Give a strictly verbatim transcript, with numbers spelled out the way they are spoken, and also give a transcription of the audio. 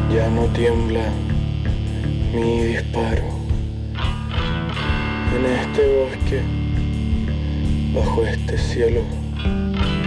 Ya no tiembla mi disparo. En este bosque, bajo este cielo,